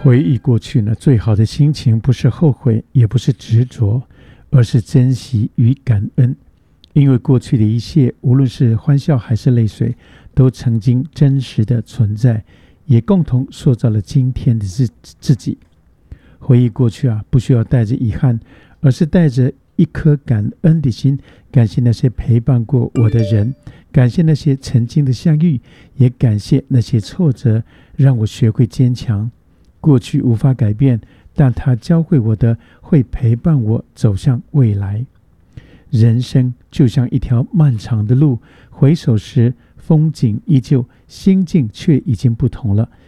回忆过去呢，最好的心情不是后悔，也不是执着，而是珍惜与感恩。因为过去的一切，无论是欢笑还是泪水，都曾经真实的存在，也共同塑造了今天的自己。回忆过去不需要带着遗憾，而是带着一颗感恩的心，感谢那些陪伴过我的人，感谢那些曾经的相遇，也感谢那些挫折，让我学会坚强。过去无法改变，但它教会我的会陪伴我走向未来。人生就像一条漫长的路，回首时风景依旧，心境却已经不同了。